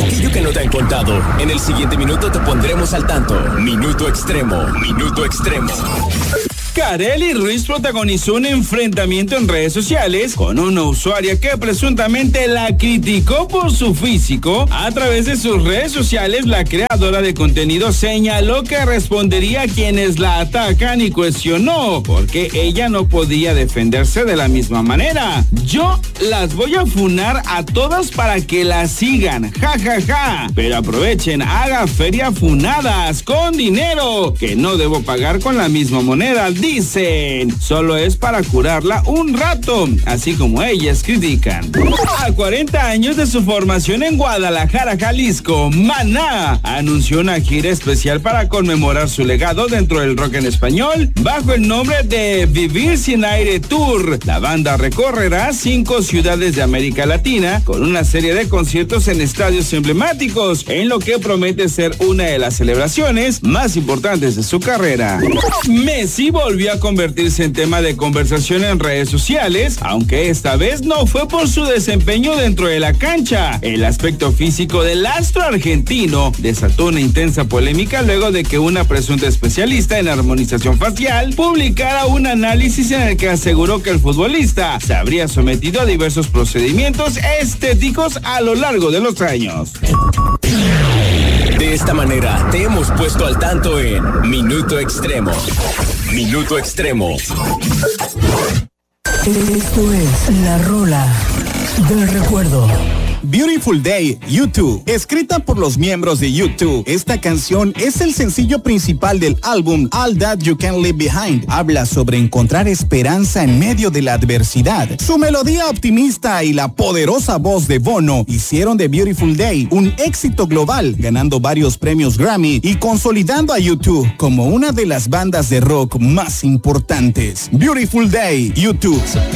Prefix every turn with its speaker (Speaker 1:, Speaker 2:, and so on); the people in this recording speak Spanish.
Speaker 1: Aquello que no te han contado, en el siguiente minuto te pondremos al tanto. Minuto Extremo, Minuto Extremo.
Speaker 2: Karely Ruiz protagonizó un enfrentamiento en redes sociales con una usuaria que presuntamente la criticó por su físico. A través de sus redes sociales, la creadora de contenido señaló que respondería a quienes la atacan y cuestionó porque ella no podía defenderse de la misma manera. Yo las voy a funar a todas para que la sigan, jajaja. Pero aprovechen, haga feria funadas con dinero que no debo pagar con la misma moneda. Dicen, solo es para curarla un rato, así como ellas critican. A 40 años de su formación en Guadalajara, Jalisco, Maná anunció una gira especial para conmemorar su legado dentro del rock en español, bajo el nombre de Vivir Sin Aire Tour. La banda recorrerá 5 ciudades de América Latina con una serie de conciertos en estadios emblemáticos, en lo que promete ser una de las celebraciones más importantes de su carrera. Messi volvió a convertirse en tema de conversación en redes sociales, aunque esta vez no fue por su desempeño dentro de la cancha. El aspecto físico del astro argentino desató una intensa polémica luego de que una presunta especialista en armonización facial publicara un análisis en el que aseguró que el futbolista se habría sometido a diversos procedimientos estéticos a lo largo de los años.
Speaker 1: De esta manera, te hemos puesto al tanto en Minuto Extremo. Minuto Extremo.
Speaker 3: Esto es la rola del recuerdo.
Speaker 4: Beautiful Day, U2, escrita por los miembros de U2. Esta canción es el sencillo principal del álbum All That You Can Leave Behind. Habla sobre encontrar esperanza en medio de la adversidad. Su melodía optimista y la poderosa voz de Bono hicieron de Beautiful Day un éxito global, ganando varios premios Grammy y consolidando a U2 como una de las bandas de rock más importantes. Beautiful Day, U2.